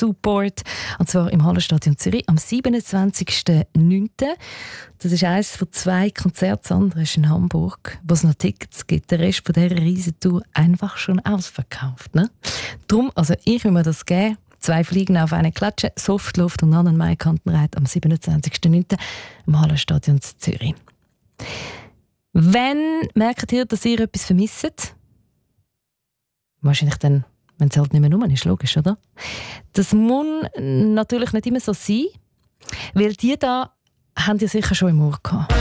Support. Und zwar im Hallenstadion Zürich am 27.09. Das ist eines von 2 Konzerten, das andere ist in Hamburg, wo es noch Tickets gibt. Der Rest von dieser Riesentour einfach schon ausverkauft. Ne? Darum, also ich will mir das geben. 2 Fliegen auf eine Klatsche, Softluft und einen Maikantenreit am 27.09. im Hallenstadion Zürich. Wenn merkt ihr, dass ihr etwas vermisst? Wahrscheinlich dann, wenn es halt nicht mehr rum ist, logisch, oder? Das muss natürlich nicht immer so sein, weil die da haben die sicher schon im Ohr gehabt.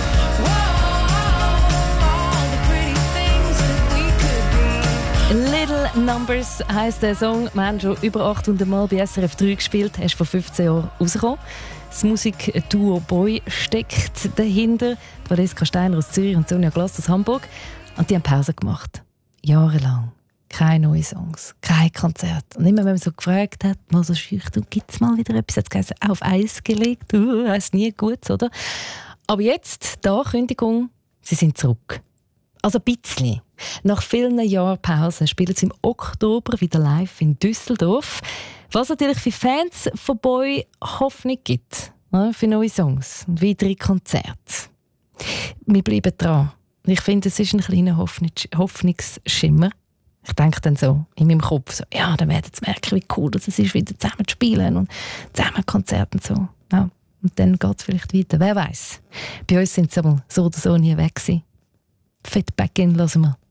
Little Numbers heisst der Song. Wir haben schon über 800 Mal bei SRF 3 gespielt. Er ist vor 15 Jahren rausgekommen. Das Musikduo Boy steckt dahinter. Valeska Steiner aus Zürich und Sonja Glass aus Hamburg. Und die haben Pause gemacht. Jahrelang. Keine neuen Songs, kein Konzert. Und immer, wenn man so gefragt hat, mal so schüchtern, gibt es mal wieder etwas? Hat es geheißen, auf Eis gelegt. Heisst nie gut, oder? Aber jetzt, die Ankündigung, sie sind zurück. Also ein bisschen. Nach vielen Jahren Pause spielen sie im Oktober wieder live in Düsseldorf. Was natürlich für Fans von Boy Hoffnung gibt. Für neue Songs und weitere Konzerte. Wir bleiben dran. Ich finde, es ist ein kleiner Hoffnungsschimmer. Ich denke dann so in meinem Kopf, so, ja, dann werden sie merken, wie cool das ist, wieder zusammen zu spielen und zusammen Konzerte und so. Ja, und dann geht es vielleicht weiter, wer weiß. Bei uns sind sie aber so oder so nie weg gewesen. Fit Back In hören wir.